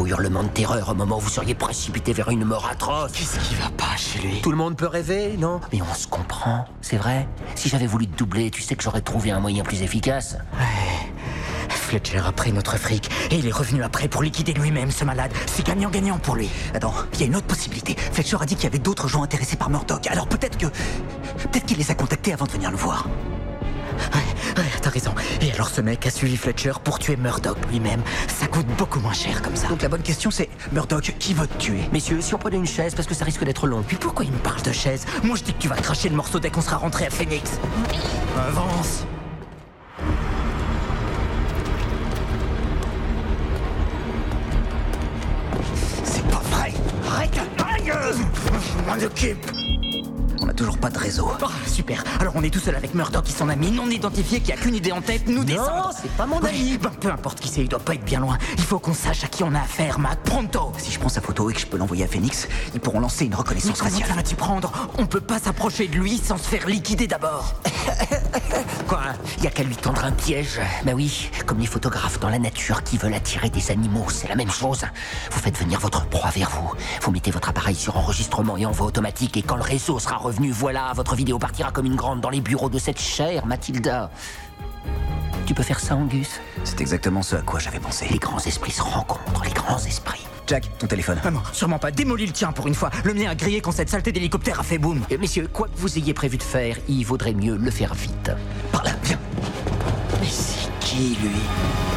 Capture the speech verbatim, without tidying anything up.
hurlements de terreur au moment où vous seriez précipité vers une mort atroce. Qu'est-ce qui va pas chez lui? Tout le monde peut rêver, non? Mais on se comprend, c'est vrai. Si j'avais voulu te doubler, tu sais que j'aurais trouvé un moyen plus efficace. Ouais. Fletcher a pris notre fric et il est revenu après pour liquider lui-même ce malade. C'est gagnant-gagnant pour lui. Attends, il y a une autre possibilité. Fletcher a dit qu'il y avait d'autres gens intéressés par Murdoch. Alors peut-être que... Peut-être qu'il les a contactés avant de venir le voir. Ouais, ouais, t'as raison. Et alors ce mec a suivi Fletcher pour tuer Murdoch lui-même. Ça coûte beaucoup moins cher comme ça. Donc la bonne question c'est, Murdoch, qui veut te tuer? Messieurs, si on prenait une chaise, parce que ça risque d'être long. Puis pourquoi il me parle de chaise? Moi je dis que tu vas cracher le morceau dès qu'on sera rentré à Phoenix. Avance. Arrête! Aïe! Je m'en occupe! On a toujours pas de réseau. Oh, super. Alors on est tout seul avec Murdoch et son ami non identifié qui a qu'une idée en tête, nous descendre. Non, c'est pas mon ami. Ouais, ben, peu importe qui c'est, il doit pas être bien loin. Il faut qu'on sache à qui on a affaire, Mac. Pronto! Si je prends sa photo et que je peux l'envoyer à Phoenix, ils pourront lancer une reconnaissance Mais faciale. comment vas-tu prendre? On peut pas s'approcher de lui sans se faire liquider d'abord. Quoi? Y a qu'à lui tendre un piège. Bah oui, comme les photographes dans la nature qui veulent attirer des animaux, c'est la même chose. Vous faites venir votre proie vers vous. Vous mettez votre appareil sur enregistrement et envoi automatique, et quand le réseau sera revenu, voilà, votre vidéo partira comme une grande dans les bureaux de cette chère Mathilda. Tu peux faire ça, Angus? C'est exactement ce à quoi j'avais pensé. Les grands esprits se rencontrent, les grands esprits. Jack, ton téléphone. Ah non, sûrement pas. Démolis le tien pour une fois. Le mien a grillé quand cette saleté d'hélicoptère a fait boum. Et messieurs, quoi que vous ayez prévu de faire, il vaudrait mieux le faire vite. Par là, viens. Mais c'est qui, lui?